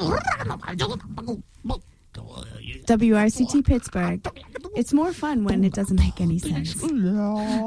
WRCT Pittsburgh. It's more fun when it doesn't make any sense.